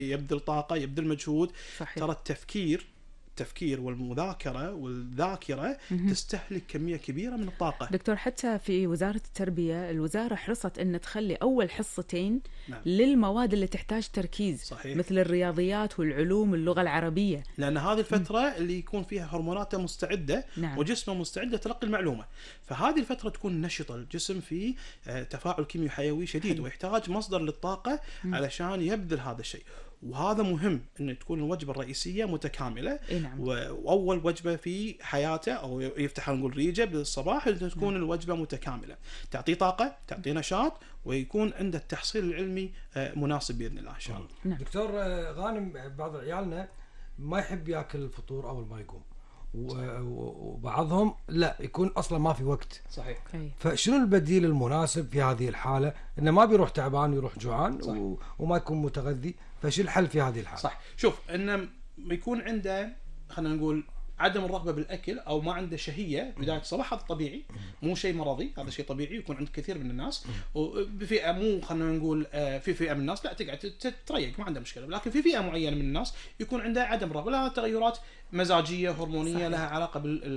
يبذل طاقة، يبذل مجهود. صحيح. ترى التفكير والمذاكرة والذاكرة تستهلك كمية كبيرة من الطاقة. دكتور، حتى في وزارة التربية الوزارة حرصت أن تخلي أول حصتين نعم. للمواد اللي تحتاج تركيز. صحيح. مثل الرياضيات والعلوم واللغة العربية، لأن هذه الفترة اللي يكون فيها هرموناته مستعدة. نعم. وجسمه مستعد لتلقي المعلومة، فهذه الفترة تكون نشطة، الجسم في تفاعل كيميائي حيوي شديد ويحتاج مصدر للطاقة علشان يبذل هذا الشيء. وهذا مهم أن تكون الوجبة الرئيسية متكاملة. نعم. وأول وجبة في حياته أو يفتح نقول ريجة بالصباح تكون الوجبة متكاملة، تعطيه طاقة، تعطيه نشاط، ويكون عنده التحصيل العلمي مناسب بإذن الله إن شاء الله. نعم. دكتور غانم، بعض عيالنا ما يحب ياكل الفطور أول ما يقوم، وبعضهم لا يكون أصلا ما في وقت. صحيح. فشنو البديل المناسب في هذه الحالة؟ إنه ما بيروح تعبان يروح جوعان وما يكون متغذي، فشو الحل في هذه الحالة؟ صح. شوف، إنه يكون عنده خلينا نقول عدم الرغبة بالأكل أو ما عنده شهية بداية الصباح، هذا طبيعي، مو شيء مرضي، هذا شيء طبيعي يكون عند كثير من الناس. وبفئة مو خلينا نقول في فئة من الناس لا تقعد تريق ما عنده مشكلة، لكن في فئة معينة من الناس يكون عنده عدم رغبة، لها تغيرات مزاجية هرمونية. صحيح. لها علاقة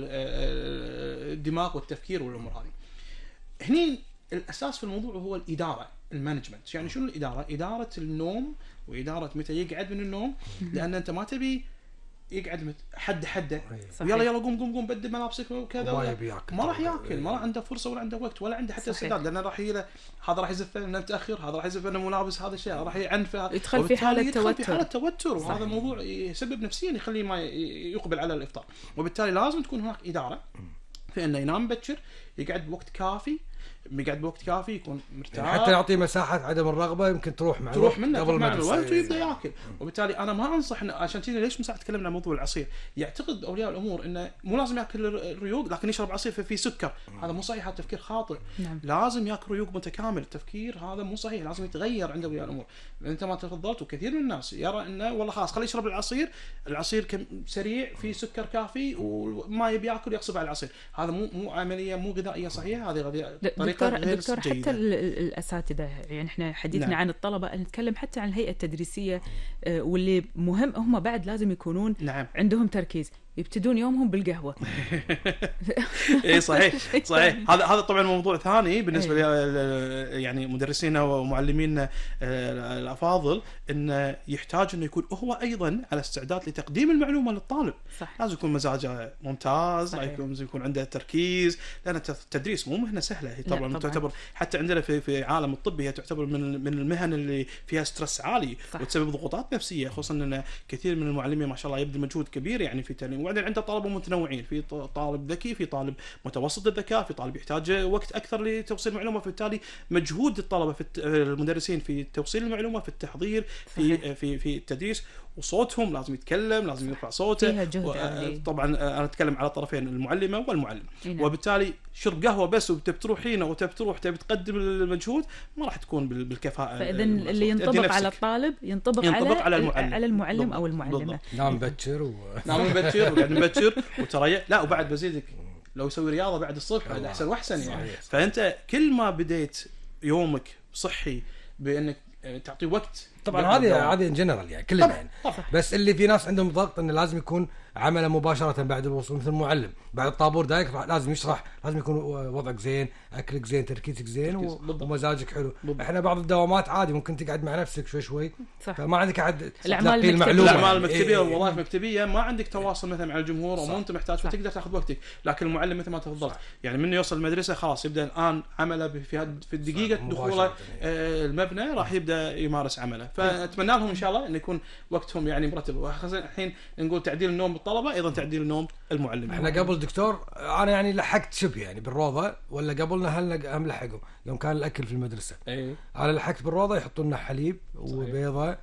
بالدماغ والتفكير والأمور هذه. هني الأساس في الموضوع هو الإدارة، المانجمنت. يعني شنو الإدارة؟ إدارة النوم وإدارة متى يقعد من النوم، لأن أنت ما تبي يقعد حده يلا قوم بدل ملابسك وكذا، ما راح ياكل، ما عنده فرصه ولا عنده وقت ولا عنده حتى استعداد، لانه راح هذا راح يزف انه متاخر، هذا راح يزف انه مو لابس هذا الشيء، راح يعنفه، يدخل في حاله توتر. وهذا الموضوع يسبب نفسيا يخليه ما يقبل على الافطار. وبالتالي لازم تكون هناك اداره في انه ينام بكر، يقعد بوقت كافي، يكون مرتاح، يعني حتى يعطي مساحة عدم الرغبة يمكن تروح منه قبل مع الوقت ويبدأ ياكل. وبالتالي أنا ما أنصح عشان كذا ليش مساعد تكلمنا عن موضوع العصير. يعتقد أولياء الأمور إنه مو لازم ياكل الريوق لكن يشرب عصير فيه سكر، هذا مو صحيح، هذا تفكير خاطئ. نعم. لازم ياكل ريوق متكامل، التفكير هذا مو صحيح، لازم يتغير عند أولياء الأمور. أنت ما تفضلت، وكثير من الناس يرى إنه والله خلاص خليه يشرب العصير كم سريع فيه سكر كافي وما يبي ياكل يغصب على العصير. هذا مو عملية، مو غذائية صحيحة، هذه طريقة غير دكتور جيدة. حتى الأساتذة، يعني احنا حديثنا نعم. عن الطلبة، نتكلم حتى عن الهيئة التدريسية، واللي مهم هم بعد لازم يكونون نعم. عندهم تركيز، يبتدون يومهم بالقهوة. اي صحيح. هذا طبعا موضوع ثاني بالنسبه لي، يعني مدرسينا ومعلمينا الافاضل، انه يحتاج انه يكون هو ايضا على استعداد لتقديم المعلومه للطالب. صح. لازم يكون مزاجه ممتاز، لازم يكون عنده تركيز، لان التدريس مو مهنه سهله، هي طبعا تعتبر حتى عندنا في عالم الطب هي تعتبر من المهن اللي فيها ستريس عالي. صح. وتسبب ضغوطات نفسيه، خصوصا ان كثير من المعلمين ما شاء الله يبذل مجهود كبير يعني في التعليم. وبعدين عنده طلبه متنوعين، في طالب ذكي، في طالب متوسط الذكاء، في طالب يحتاج وقت اكثر لتوصيل المعلومه. فبالتالي مجهود الطلبه في المدرسين في توصيل المعلومه، في التحضير، في التدريس، وصوتهم لازم يتكلم، لازم يرفع صوته. طبعا انا اتكلم على طرفين، المعلمه والمعلم. وبالتالي شرب قهوه بس وتروحين وتروح تبي تقدم المجهود، ما راح تكون بالكفاءه. فاذا اللي ينطبق على الطالب ينطبق على المعلم او المعلمه. نام بكر وقاعد مبكر وترى لا، وبعد بزيدك لو يسوي رياضه بعد الصبح بعد احسن واحسن يعني. فانت كل ما بديت يومك صحي بانك تعطي وقت. طبعا هذه جنرال يعني كلنا يعني. بس اللي في ناس عندهم ضغط انه لازم يكون عمله مباشره بعد الوصول، مثل المعلم بعد الطابور دايركت لازم يشرح، لازم يكون وضعك زين، اكلك زين، تركيزك زين، ومزاجك حلو. احنا بعض الدوامات عادي ممكن تقعد مع نفسك شوي فما عندك عاد تلاقي المعلومه. الاعمال المكتبيه والوظائف المكتبيه ما عندك تواصل مثلا مع الجمهور، وما انت محتاج فتقدر تاخذ وقتك. لكن المعلم مثل ما تفضلت يعني من يوصل المدرسه خلاص يبدا الان عمله في الدقيقه دخوله المبنى راح يبدا يمارس عمله. فاتمنى لهم ان شاء الله ان يكون وقتهم يعني مرتب. وخاصه الحين نقول تعديل النوم بالطلبه، ايضا تعديل النوم المعلم. احنا قبل دكتور انا يعني لحقت شبه يعني بالروضه، ولا قبلنا هل هم لحقوا يوم كان الاكل في المدرسه. انا لحقت بالروضه يحطوا لنا حليب وبيضه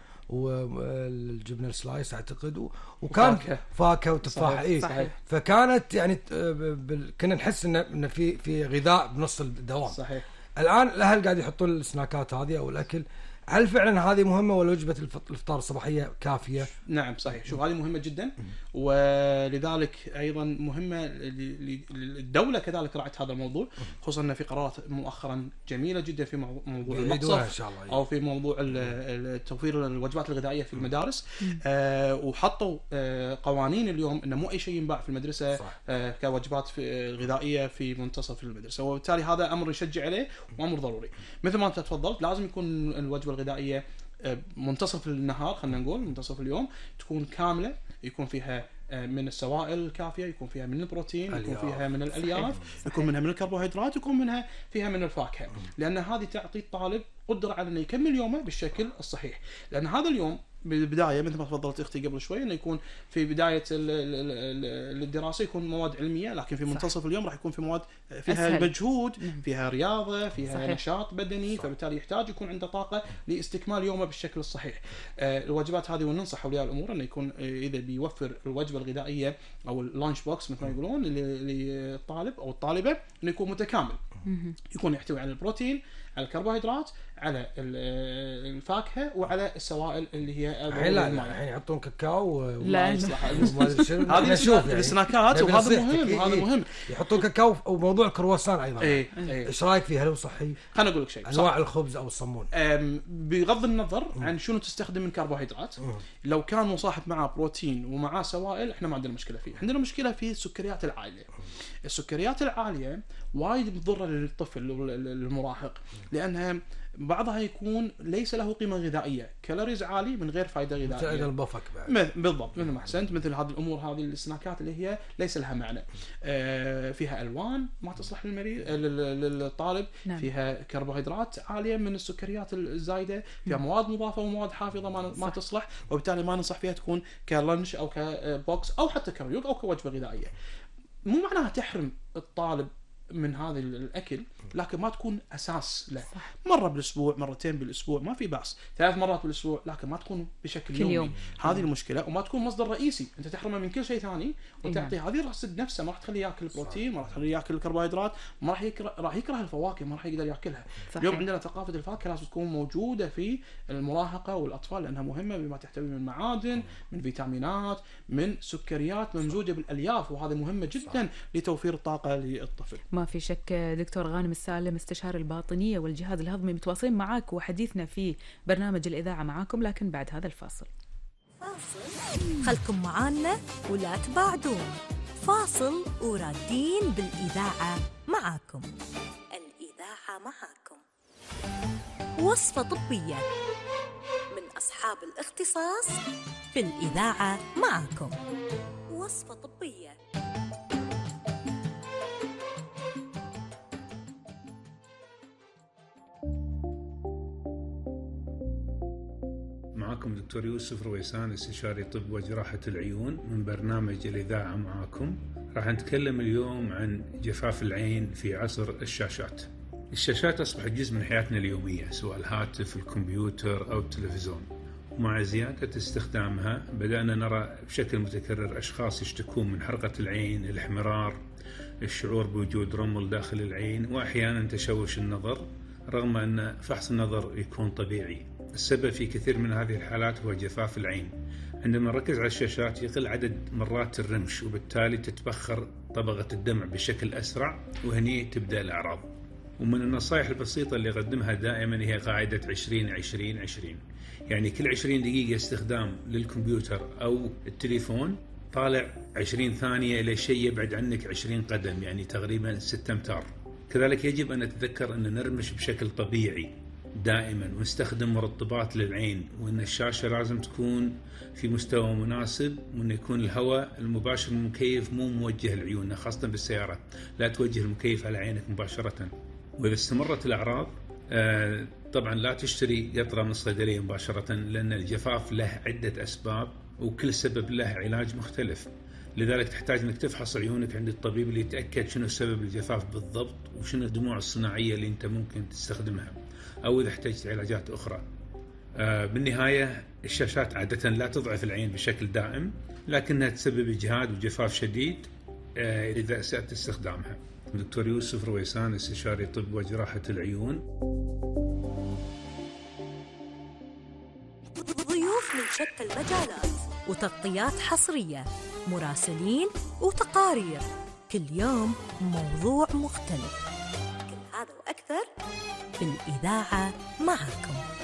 والجبنه السلايس اعتقد، وكان فاكهه وتفاح. فكانت يعني كنا نحس ان في غذاء بنص الدوام. صحيح. الان الاهل قاعد يحطون السناكات هذه او الاكل. هل فعلا هذه مهمة ولا وجبة الإفطار الصباحية كافية؟ نعم صحيح. شوف هذه مهمة جدا، ولذلك أيضا مهمة الدولة كذلك راعت هذا الموضوع، خصوصا أن في قرارات مؤخرا جميلة جدا في موضوع المقصف أو في موضوع توفير الوجبات الغذائية في المدارس. وحطوا قوانين اليوم أنه مو أي شيء ينباع في المدرسة كوجبات غذائية في منتصف المدرسة، وبالتالي هذا أمر يشجع عليه وأمر ضروري. مثل ما أنت تفضلت لازم يكون الوجبة الغذائية منتصف النهار، خلينا نقول منتصف اليوم، تكون كاملة، يكون فيها من السوائل الكافية، يكون فيها من البروتين، يكون فيها من الألياف، يكون منها من الكربوهيدرات، يكون منها فيها من الفاكهة، لأن هذه تعطي الطالب قدرة على أنه يكمل يومه بالشكل الصحيح. لأن هذا اليوم بالبداية مثل ما تفضلت أختي قبل شوي أنه يكون في بداية الدراسة يكون مواد علمية، لكن في منتصف اليوم راح يكون في مواد فيها أسهل. مجهود، فيها رياضة، فيها صحيح. نشاط بدني، فبالتالي يحتاج يكون عنده طاقة لاستكمال يومه بالشكل الصحيح. الوجبات هذه وننصح أولياء الأمور أنه يكون إذا بيوفر الوجبة الغذائية أو اللانش بوكس مثل ما يقولون للطالب أو الطالبة أنه يكون متكامل، يكون يحتوي على البروتين، على الكربوهيدرات، على الفاكهه، وعلى السوائل اللي هي الحين يحطون كاكاو لا هذه نشوف السناكات، وهذا مهم، هذا مهم. يحطون كاكاو وموضوع الكرواسان ايضا. ايش رايك فيه؟ هل هو صحي؟ خليني اقول لك شيء، انواع الخبز او الصمون بغض النظر عن شنو تستخدم من كربوهيدرات، لو كان مصاحب معه بروتين ومعه سوائل احنا ما عندنا مشكله فيه. عندنا مشكله في السكريات العاليه. السكريات العاليه وايد مضره للطفل المراهق، لانها بعضها يكون ليس له قيمة غذائية، كالوريز عالي من غير فائدة غذائية. البفك بعد. بالضبط مثل ما أحسنت، مثل هذه الأمور، هذه السناكات اللي هي ليس لها معنى، فيها ألوان ما تصلح للطالب، نعم. فيها كربوهيدرات عالية من السكريات الزايدة، فيها مواد مضافة ومواد حافظة ما تصلح، وبالتالي ما ننصح فيها تكون كلانش أو كبوكس أو حتى كريوق أو كوجبة غذائية. مو معناها تحرم الطالب من هذا الأكل، لكن ما تكون أساس له. مرة بالأسبوع، مرتين بالأسبوع ما في بأس، 3 مرات بالأسبوع، لكن ما تكون بشكل يومي. هذه المشكلة، وما تكون مصدر رئيسي. أنت تحرمه من كل شيء ثاني وتعطيه هذه الرصد نفسه، ما راح تخليه يأكل البروتين، ما راح تخليه يأكل الكربوهيدرات، ما راح يكره الفواكه، ما راح يقدر يأكلها. اليوم عندنا ثقافة الفاكهة لازم تكون موجودة في المراهقة والأطفال، لأنها مهمة بما تحتوي من معادن، من فيتامينات، من سكريات ممزوجة بالألياف، وهذه مهمة جدا لتوفير الطاقة للطفل. ما في شك. دكتور غانم السالم استشاري الباطنية والجهاز الهضمي متواصلين معاك وحديثنا في برنامج الإذاعة معاكم، لكن بعد هذا الفاصل. خلكم معانا ولا تبعدون، فاصل ورادين بالإذاعة معاكم. الإذاعة معاكم. وصفة طبية من أصحاب الاختصاص بالإذاعة معاكم. وصفة طبية. معكم دكتور يوسف رويسان، استشاري طب وجراحة العيون من برنامج الإذاعة معاكم. راح نتكلم اليوم عن جفاف العين في عصر الشاشات. الشاشات أصبحت جزء من حياتنا اليومية، سواء الهاتف، الكمبيوتر أو التلفزيون، ومع زيادة استخدامها بدأنا نرى بشكل متكرر أشخاص يشتكون من حرقة العين، الاحمرار، الشعور بوجود رمل داخل العين، وأحيانا تشوش النظر، رغم أن فحص النظر يكون طبيعي. السبب في كثير من هذه الحالات هو جفاف العين. عندما نركز على الشاشات يقل عدد مرات الرمش، وبالتالي تتبخر طبقة الدمع بشكل أسرع، وهني تبدأ الأعراض. ومن النصائح البسيطة اللي أقدمها دائما هي قاعدة 20-20-20، يعني كل 20 دقيقة استخدام للكمبيوتر أو التليفون طالع 20 ثانية إلى شيء يبعد عنك 20 قدم، يعني تقريبا 6 أمتار. كذلك يجب أن نتذكر أن نرمش بشكل طبيعي دائما، ونستخدم مرطبات للعين، وأن الشاشة لازم تكون في مستوى مناسب، وأن يكون الهواء المباشر من المكيف مو موجه لعيوننا، خاصة بالسيارة لا توجه المكيف على عينك مباشرة. وإذا استمرت الأعراض طبعا لا تشتري قطرة من الصيدلية مباشرة، لأن الجفاف له عدة أسباب وكل سبب له علاج مختلف. لذلك تحتاج أنك تفحص عيونك عند الطبيب اللي يتأكد شنو سبب الجفاف بالضبط، وشنو الدموع الصناعية اللي أنت ممكن تستخدمها، أو إذا احتجت علاجات أخرى. بالنهاية الشاشات عادة لا تضعف العين بشكل دائم، لكنها تسبب إجهاد وجفاف شديد إذا أسأت استخدامها. دكتور يوسف رويسان، استشاري طب وجراحة العيون. من شتى المجالات وتغطيات حصرية، مراسلين وتقارير، كل يوم موضوع مختلف. كل هذا وأكثر بالإذاعة معكم.